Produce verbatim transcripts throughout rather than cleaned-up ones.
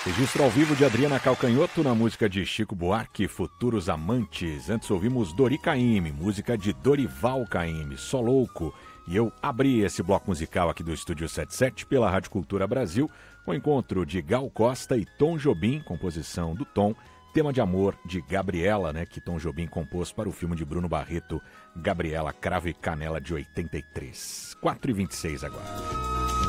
Registro ao vivo de Adriana Calcanhoto na música de Chico Buarque, Futuros Amantes. Antes ouvimos Dori Caymmi, música de Dorival Caymmi, Só Louco. E eu abri esse bloco musical aqui do Estúdio setenta e sete pela Rádio Cultura Brasil, com o encontro de Gal Costa e Tom Jobim, composição do Tom, tema de amor de Gabriela, né, que Tom Jobim compôs para o filme de Bruno Barreto, Gabriela, Cravo e Canela, de oitenta e três. quatro e vinte e seis agora.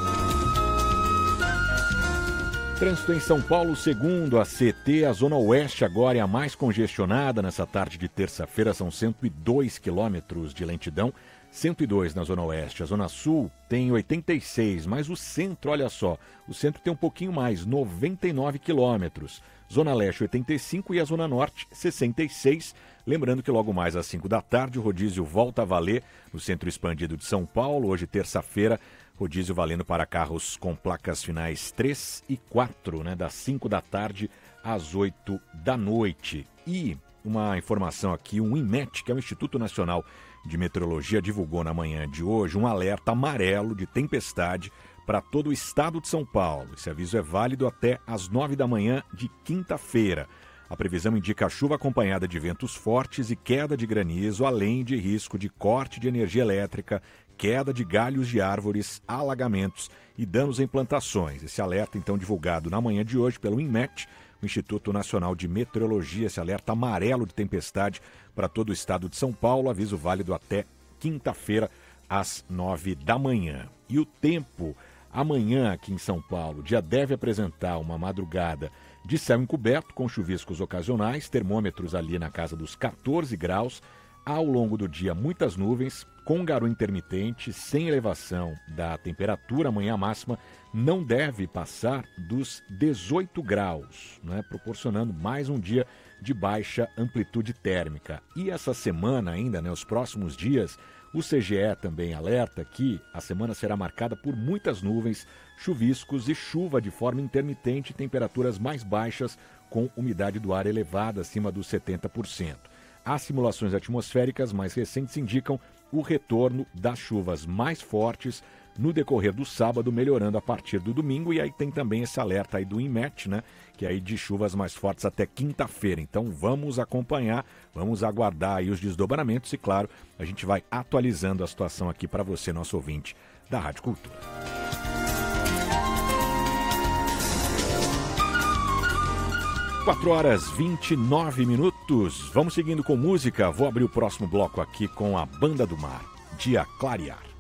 Trânsito em São Paulo, segundo a C T, a Zona Oeste agora é a mais congestionada. Nessa tarde de terça-feira são cento e dois quilômetros de lentidão, cento e dois na Zona Oeste. A Zona Sul tem oitenta e seis, mas o centro, olha só, o centro tem um pouquinho mais, noventa e nove quilômetros. Zona Leste, oitenta e cinco e a Zona Norte, sessenta e seis. Lembrando que logo mais às cinco da tarde o rodízio volta a valer no Centro Expandido de São Paulo. Hoje, terça-feira, rodízio valendo para carros com placas finais três e quatro, né, das cinco da tarde às oito da noite. E uma informação aqui, o INMET, que é o Instituto Nacional de Meteorologia, divulgou na manhã de hoje um alerta amarelo de tempestade para todo o estado de São Paulo. Esse aviso é válido até às nove da manhã de quinta-feira. A previsão indica chuva acompanhada de ventos fortes e queda de granizo, além de risco de corte de energia elétrica, queda de galhos de árvores, alagamentos e danos em plantações. Esse alerta, então, divulgado na manhã de hoje pelo INMET, o Instituto Nacional de Meteorologia, esse alerta amarelo de tempestade para todo o estado de São Paulo, aviso válido até quinta-feira, às nove da manhã. E o tempo, amanhã aqui em São Paulo, o dia deve apresentar uma madrugada de céu encoberto, com chuviscos ocasionais, termômetros ali na casa dos quatorze graus, ao longo do dia muitas nuvens, com garoa intermitente, sem elevação da temperatura. Amanhã a máxima não deve passar dos dezoito graus, né, proporcionando mais um dia de baixa amplitude térmica. E essa semana ainda, né, os próximos dias, o C G E também alerta que a semana será marcada por muitas nuvens, chuviscos e chuva de forma intermitente, temperaturas mais baixas com umidade do ar elevada acima dos setenta por cento. As simulações atmosféricas mais recentes indicam o retorno das chuvas mais fortes no decorrer do sábado, melhorando a partir do domingo. E aí tem também esse alerta aí do INMET, né, que é aí de chuvas mais fortes até quinta-feira. Então vamos acompanhar, vamos aguardar aí os desdobramentos e, claro, a gente vai atualizando a situação aqui para você, nosso ouvinte da Rádio Cultura. quatro horas e vinte e nove minutos. Vamos seguindo com música. Vou abrir o próximo bloco aqui com a Banda do Mar, Dia Clarear.